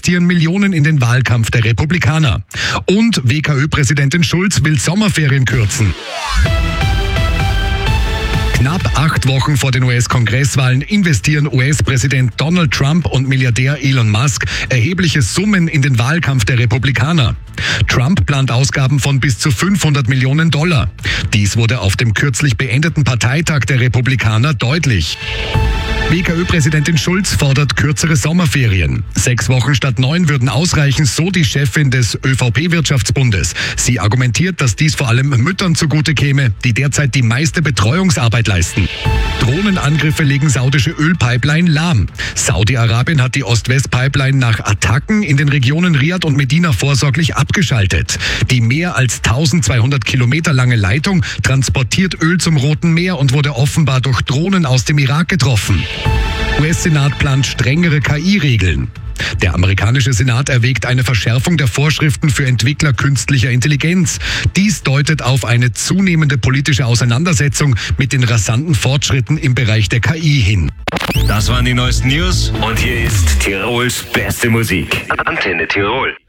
investieren Millionen in den Wahlkampf der Republikaner. Und WKÖ-Präsidentin Schulz will Sommerferien kürzen. Knapp 8 Wochen vor den US-Kongresswahlen investieren US-Präsident Donald Trump und Milliardär Elon Musk erhebliche Summen in den Wahlkampf der Republikaner. Trump plant Ausgaben von bis zu $500 Millionen. Dies wurde auf dem kürzlich beendeten Parteitag der Republikaner deutlich. WKÖ-Präsidentin Schulz fordert kürzere Sommerferien. 6 Wochen statt 9 würden ausreichen, so die Chefin des ÖVP-Wirtschaftsbundes. Sie argumentiert, dass dies vor allem Müttern zugute käme, die derzeit die meiste Betreuungsarbeit leisten. Drohnenangriffe legen saudische Ölpipeline lahm. Saudi-Arabien hat die Ost-West-Pipeline nach Attacken in den Regionen Riad und Medina vorsorglich abgeschaltet. Die mehr als 1200 Kilometer lange Leitung transportiert Öl zum Roten Meer und wurde offenbar durch Drohnen aus dem Irak getroffen. US-Senat plant strengere KI-Regeln. Der amerikanische Senat erwägt eine Verschärfung der Vorschriften für Entwickler künstlicher Intelligenz. Dies deutet auf eine zunehmende politische Auseinandersetzung mit den rasanten Fortschritten im Bereich der KI hin. Das waren die neuesten News und hier ist Tirols beste Musik. Antenne Tirol.